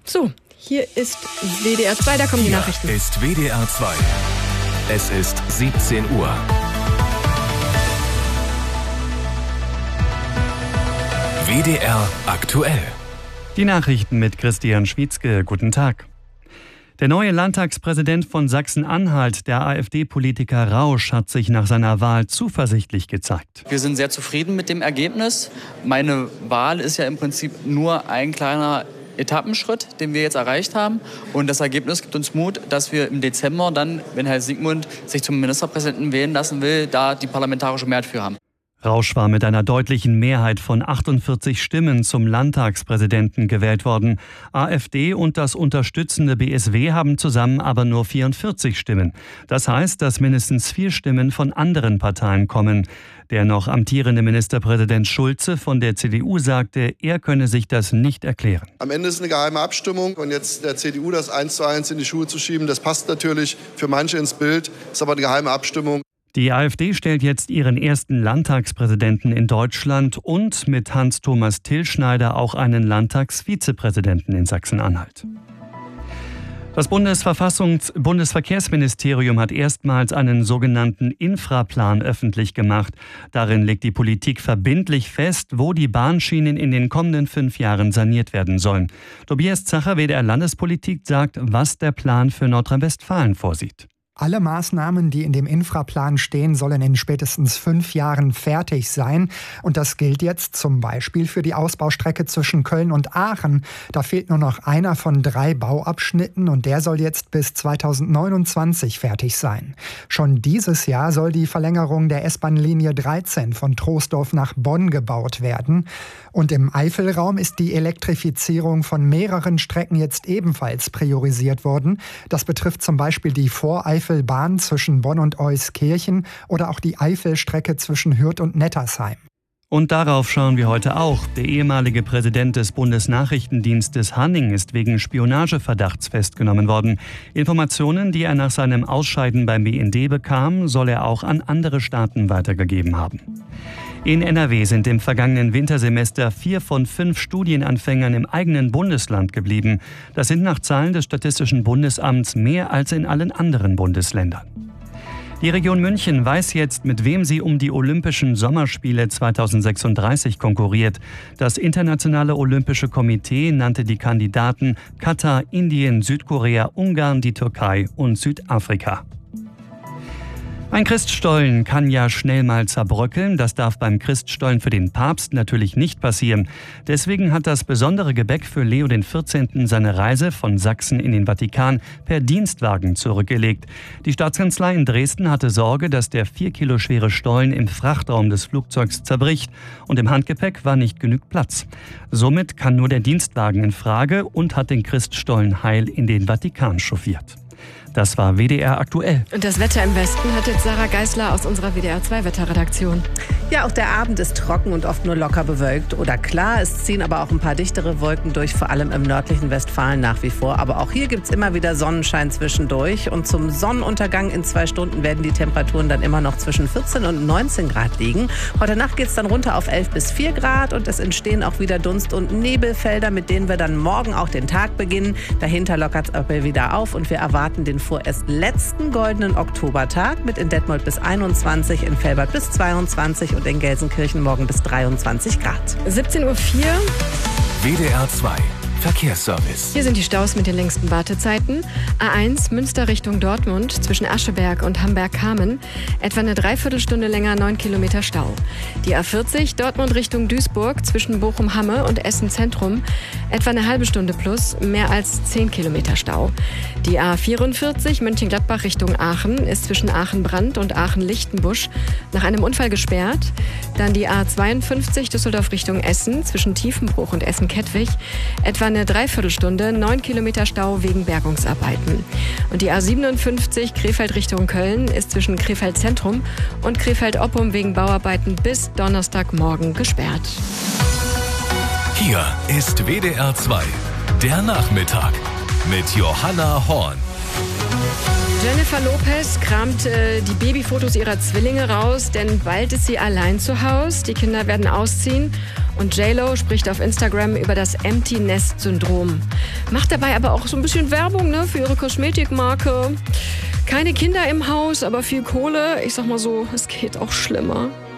So, hier ist WDR 2, da kommen die Nachrichten. Hier ist WDR 2. Es ist 17 Uhr. WDR aktuell. Die Nachrichten mit Christian Schwietzke. Guten Tag. Der neue Landtagspräsident von Sachsen-Anhalt, der AfD-Politiker Rausch, hat sich nach seiner Wahl zuversichtlich gezeigt. Wir sind sehr zufrieden mit dem Ergebnis. Meine Wahl ist ja im Prinzip nur ein kleiner Etappenschritt, den wir jetzt erreicht haben. Und das Ergebnis gibt uns Mut, dass wir im Dezember dann, wenn Herr Sigmund sich zum Ministerpräsidenten wählen lassen will, da die parlamentarische Mehrheit für haben. Rausch war mit einer deutlichen Mehrheit von 48 Stimmen zum Landtagspräsidenten gewählt worden. AfD und das unterstützende BSW haben zusammen aber nur 44 Stimmen. Das heißt, dass mindestens 4 Stimmen von anderen Parteien kommen. Der noch amtierende Ministerpräsident Schulze von der CDU sagte, er könne sich das nicht erklären. Am Ende ist eine geheime Abstimmung und jetzt der CDU das 1:1 in die Schuhe zu schieben, das passt natürlich für manche ins Bild, ist aber eine geheime Abstimmung. Die AfD stellt jetzt ihren ersten Landtagspräsidenten in Deutschland und mit Hans-Thomas Tillschneider auch einen Landtagsvizepräsidenten in Sachsen-Anhalt. Das Bundesverkehrsministerium hat erstmals einen sogenannten Infraplan öffentlich gemacht. Darin legt die Politik verbindlich fest, wo die Bahnschienen in den kommenden 5 Jahren saniert werden sollen. Tobias Zacher, WDR Landespolitik, sagt, was der Plan für Nordrhein-Westfalen vorsieht. Alle Maßnahmen, die in dem Infraplan stehen, sollen in spätestens 5 Jahren fertig sein. Und das gilt jetzt zum Beispiel für die Ausbaustrecke zwischen Köln und Aachen. Da fehlt nur noch einer von 3 Bauabschnitten und der soll jetzt bis 2029 fertig sein. Schon dieses Jahr soll die Verlängerung der S-Bahn-Linie 13 von Troisdorf nach Bonn gebaut werden. Und im Eifelraum ist die Elektrifizierung von mehreren Strecken jetzt ebenfalls priorisiert worden. Das betrifft zum Beispiel die Voreifelbahn zwischen Bonn und Euskirchen oder auch die Eifelstrecke zwischen Hürth und Nettersheim. Und darauf schauen wir heute auch. Der ehemalige Präsident des Bundesnachrichtendienstes Hanning ist wegen Spionageverdachts festgenommen worden. Informationen, die er nach seinem Ausscheiden beim BND bekam, soll er auch an andere Staaten weitergegeben haben. In NRW sind im vergangenen Wintersemester 4 von 5 Studienanfängern im eigenen Bundesland geblieben. Das sind nach Zahlen des Statistischen Bundesamts mehr als in allen anderen Bundesländern. Die Region München weiß jetzt, mit wem sie um die Olympischen Sommerspiele 2036 konkurriert. Das Internationale Olympische Komitee nannte die Kandidaten Katar, Indien, Südkorea, Ungarn, die Türkei und Südafrika. Ein Christstollen kann ja schnell mal zerbröckeln. Das darf beim Christstollen für den Papst natürlich nicht passieren. Deswegen hat das besondere Gebäck für Leo XIV. Seine Reise von Sachsen in den Vatikan per Dienstwagen zurückgelegt. Die Staatskanzlei in Dresden hatte Sorge, dass der 4 Kilo schwere Stollen im Frachtraum des Flugzeugs zerbricht. Und im Handgepäck war nicht genug Platz. Somit kann nur der Dienstwagen in Frage und hat den Christstollen heil in den Vatikan chauffiert. Das war WDR aktuell. Und das Wetter im Westen hat jetzt Sarah Geisler aus unserer WDR 2 Wetterredaktion. Ja, auch der Abend ist trocken und oft nur locker bewölkt oder klar. Es ziehen aber auch ein paar dichtere Wolken durch, vor allem im nördlichen Westfalen nach wie vor. Aber auch hier gibt es immer wieder Sonnenschein zwischendurch. Und zum Sonnenuntergang in 2 Stunden werden die Temperaturen dann immer noch zwischen 14 und 19 Grad liegen. Heute Nacht geht es dann runter auf 11 bis 4 Grad und es entstehen auch wieder Dunst- und Nebelfelder, mit denen wir dann morgen auch den Tag beginnen. Dahinter lockert es aber wieder auf und wir erwarten den vorerst letzten goldenen Oktobertag mit in Detmold bis 21, in Velbert bis 22 und in Gelsenkirchen morgen bis 23 Grad. 17:04 Uhr. WDR 2 Verkehrsservice. Hier sind die Staus mit den längsten Wartezeiten. A1 Münster Richtung Dortmund zwischen Ascheberg und Hamberg-Kamen. Etwa eine Dreiviertelstunde länger, 9 Kilometer Stau. Die A40 Dortmund Richtung Duisburg zwischen Bochum-Hamme und Essen-Zentrum. Etwa eine halbe Stunde plus, mehr als 10 Kilometer Stau. Die A44 Mönchengladbach Richtung Aachen ist zwischen Aachen-Brand und Aachen-Lichtenbusch nach einem Unfall gesperrt. Dann die A52 Düsseldorf Richtung Essen zwischen Tiefenbruch und Essen-Kettwig. Etwa eine Dreiviertelstunde, 9 Kilometer Stau wegen Bergungsarbeiten. Und die A57 Krefeld Richtung Köln ist zwischen Krefeld Zentrum und Krefeld-Oppum wegen Bauarbeiten bis Donnerstagmorgen gesperrt. Hier ist WDR 2, der Nachmittag mit Johanna Horn. Jennifer Lopez kramt die Babyfotos ihrer Zwillinge raus, denn bald ist sie allein zu Hause. Die Kinder werden ausziehen Und J.Lo spricht auf Instagram über das Empty-Nest-Syndrom. Macht dabei aber auch so ein bisschen Werbung, ne, für ihre Kosmetikmarke. Keine Kinder im Haus, aber viel Kohle. Ich sag mal so, es geht auch schlimmer.